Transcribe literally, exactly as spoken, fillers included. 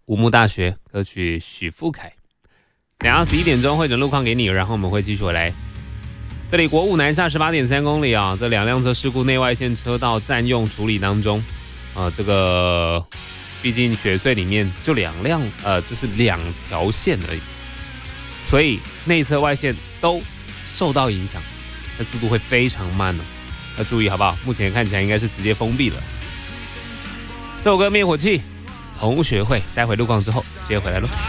武木大学歌曲许富凯。等下十一点钟会整路况给你，然后我们会继续回来。这里国五南下十八点三公里啊，这两辆车事故内外线车道占用处理当中，呃，这个毕竟雪隧里面就两辆，呃，就是两条线而已，所以内侧外线都受到影响，那速度会非常慢呢、哦，要注意好不好？目前看起来应该是直接封闭了。这首歌灭火器同学会，待会路况之后直接回来咯。